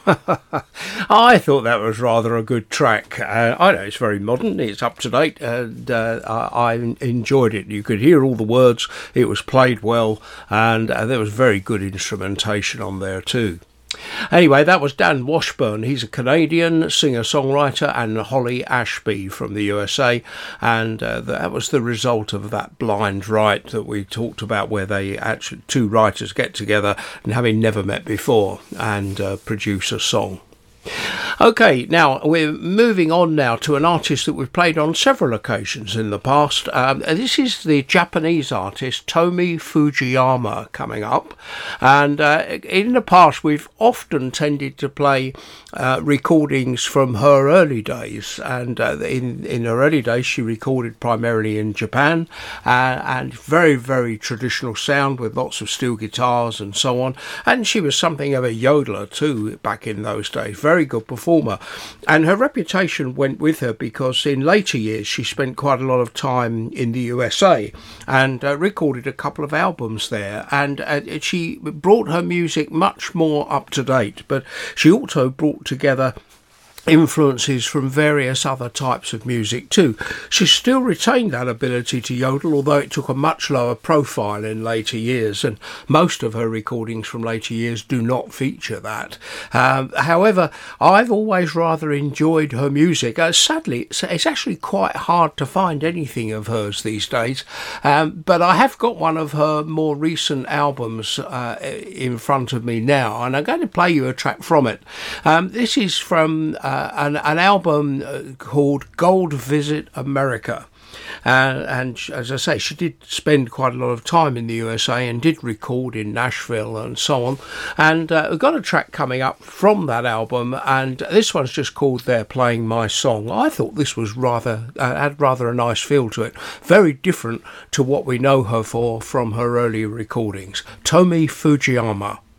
I thought that was rather a good track. I know it's very modern, it's up to date, and I enjoyed it. You could hear all the words, it was played well, and there was very good instrumentation on there too. Anyway, that was Dan Washburn. He's a Canadian singer-songwriter, and Holly Ashby from the USA, and that was the result of that blind write that we talked about, where they actually, two writers get together and having never met before and produce a song. Okay, now we're moving on now to an artist that we've played on several occasions in the past. This is the Japanese artist Tomi Fujiyama coming up, and in the past we've often tended to play recordings from her early days, and in her early days she recorded primarily in Japan, and very, very traditional sound with lots of steel guitars and so on, and she was something of a yodeler too back in those days. Very good performer, and her reputation went with her because in later years she spent quite a lot of time in the USA and recorded a couple of albums there, and she brought her music much more up to date, but she also brought together influences from various other types of music too. She still retained that ability to yodel, although it took a much lower profile in later years, and most of her recordings from later years do not feature that. However, I've always rather enjoyed her music. Sadly, it's actually quite hard to find anything of hers these days, but I have got one of her more recent albums in front of me now, and I'm going to play you a track from it. This is from an album called Gold Visit America. And as I say, she did spend quite a lot of time in the USA and did record in Nashville and so on. And we've got a track coming up from that album, and this one's just called They're Playing My Song. I thought this was had rather a nice feel to it. Very different to what we know her for from her earlier recordings. Tomi Fujiyama.